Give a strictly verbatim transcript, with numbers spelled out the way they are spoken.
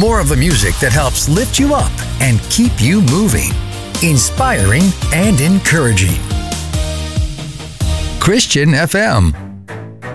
More of the music that helps lift you up and keep you moving. Inspiring and encouraging. Christian F M.